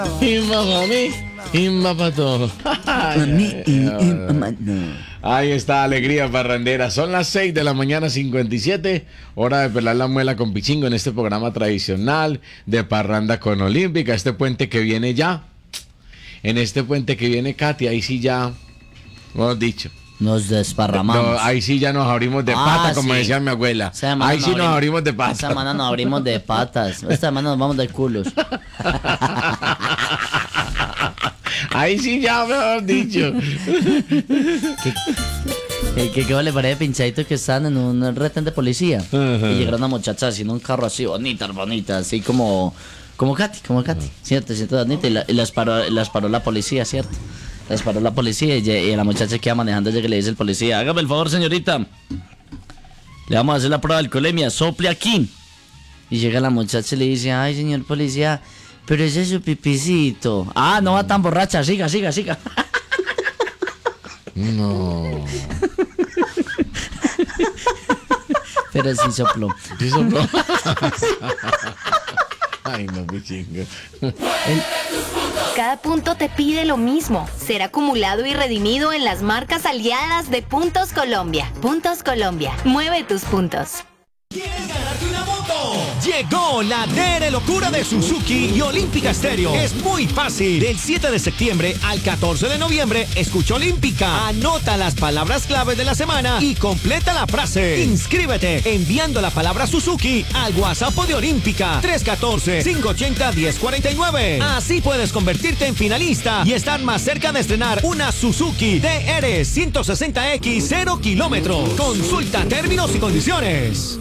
Imba para mí, imba para todo. Ahí está, alegría parrandera. Son las 6 de la mañana, 57. Hora de pelar la muela con Pichingo en este programa tradicional de parranda con Olímpica. Este puente que viene ya. En este puente que viene, Katy, ahí sí ya, hemos dicho. Nos desparramamos. No, ahí sí ya nos abrimos de pata, como decía mi abuela. Ahí sí nos abrimos de pata. Esta semana nos abrimos de patas. Esta semana nos vamos de culos. Ahí sí ya, mejor dicho. ¿Qué le parece pinchadito que están en un retén de policía? Y llegaron una muchacha así en un carro así bonita, así como Katy, ¿cierto? Bonita, y las paró la policía, ¿cierto? Les paró la policía y a la muchacha que iba manejando llega y le dice el policía: hágame el favor, señorita, le vamos a hacer la prueba de alcoholemia, sople aquí. Y llega la muchacha y le dice: ay, señor policía, pero ese es su pipicito. Ah, no va tan borracha, siga. No. Pero sí sopló. Ay, no, Pichingo. Cada punto te pide lo mismo, ser acumulado y redimido en las marcas aliadas de Puntos Colombia. Puntos Colombia, mueve tus puntos. ¿Quieres ganarte una moto? Llegó la DR Locura de Suzuki y Olímpica Stereo. Es muy fácil. Del 7 de septiembre al 14 de noviembre, escucha Olímpica. Anota las palabras claves de la semana y completa la frase. Inscríbete enviando la palabra Suzuki al WhatsApp de Olímpica 314-580-1049. Así puedes convertirte en finalista y estar más cerca de estrenar una Suzuki DR 160X 0 kilómetros. Consulta términos y condiciones.